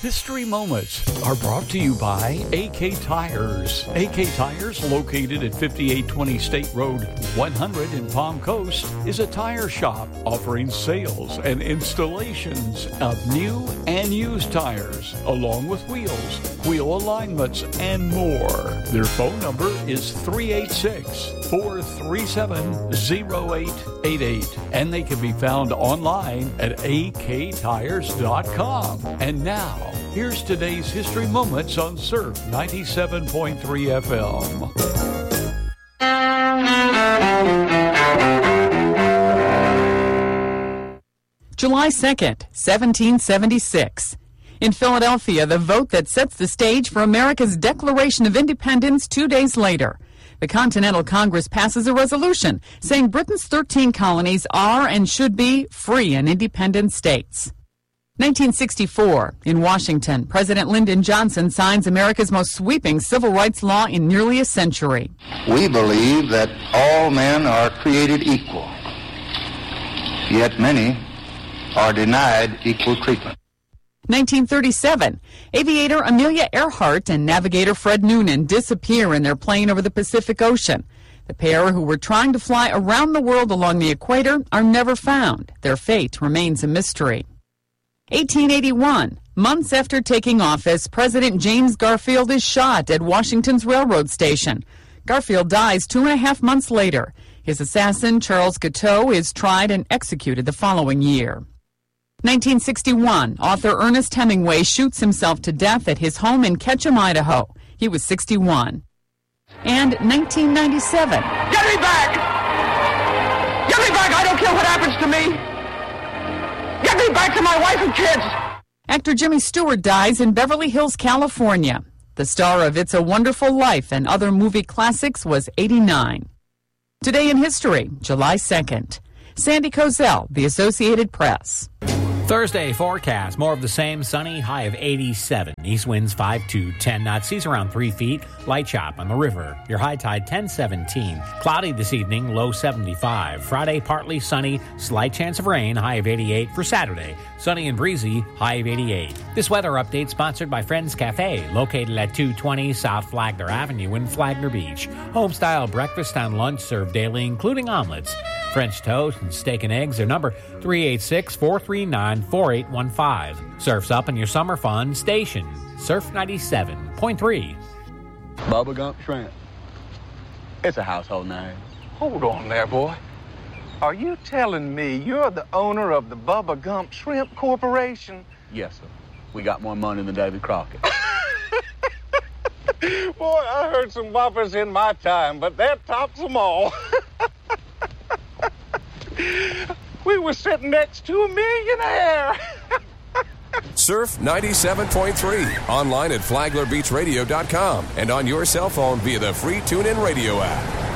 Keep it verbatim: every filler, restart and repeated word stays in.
History Moments are brought to you by A K Tires. A K Tires, located at fifty-eight twenty State Road one hundred in Palm Coast, is a tire shop offering sales and installations of new and used tires, along with wheels, wheel alignments, and more. Their phone number is three eight six, four three seven, zero eight eight eight, and they can be found online at a k tires dot com. And now, here's today's History Moments on Surf ninety-seven point three F M. July second, seventeen seventy-six. In Philadelphia, the vote that sets the stage for America's Declaration of Independence two days later. The Continental Congress passes a resolution saying Britain's thirteen colonies are and should be free and independent states. nineteen sixty-four, in Washington, President Lyndon Johnson signs America's most sweeping civil rights law in nearly a century. We believe that all men are created equal, yet many are denied equal treatment. nineteen thirty-seven, aviator Amelia Earhart and navigator Fred Noonan disappear in their plane over the Pacific Ocean. The pair, who were trying to fly around the world along the equator, are never found. Their fate remains a mystery. eighteen eighty-one, months after taking office, President James Garfield is shot at Washington's railroad station. Garfield dies two and a half months later. His assassin, Charles Guiteau, is tried and executed the following year. nineteen sixty-one, author Ernest Hemingway shoots himself to death at his home in Ketchum, Idaho. He was sixty-one. And nineteen ninety-seven. Get me back! Get me back! I don't care what happens to me! Get me back to my wife and kids! Actor Jimmy Stewart dies in Beverly Hills, California. The star of It's a Wonderful Life and other movie classics was eighty-nine. Today in history, July second. Sandy Kozel, The Associated Press. Thursday forecast, more of the same, sunny, high of eighty-seven. East winds five to ten knots, seas around three feet, light chop on the river. Your high tide ten seventeen. Cloudy this evening, low seventy-five. Friday, partly sunny, slight chance of rain, high of eighty-eight. For Saturday, sunny and breezy, high of eighty-eight. This weather update sponsored by Friends Cafe, located at two twenty South Flagler Avenue in Flagler Beach. Home-style breakfast and lunch served daily, including omelets, French toast, and steak and eggs. Their number, three eight six, four three nine, four eight one five. Surf's up in your summer fun station. Surf ninety-seven point three. Bubba Gump Shrimp. It's a household name. Hold on there, boy. Are you telling me you're the owner of the Bubba Gump Shrimp Corporation? Yes, sir. We got more money than David Crockett. Boy, I heard some whoppers in my time, but that tops them all. We were sitting next to a millionaire. Surf ninety-seven point three. Online at flagler beach radio dot com and on your cell phone via the free TuneIn Radio app.